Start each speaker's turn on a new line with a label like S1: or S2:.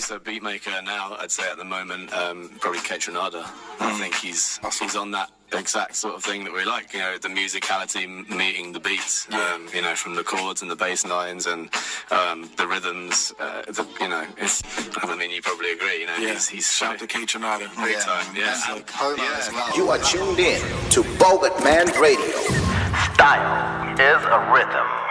S1: producer, beat maker now, I'd say at the moment, probably Kaytranada. I think he's on that exact sort of thing that we like, you know, the musicality meeting the beats, you know, from the chords and the bass lines and the rhythms, you know, I mean, you probably agree, you know, he's
S2: shout to Kaytranada.
S1: Big time,
S3: as well. You are tuned in to Bogut Man Radio.
S4: Style is a rhythm.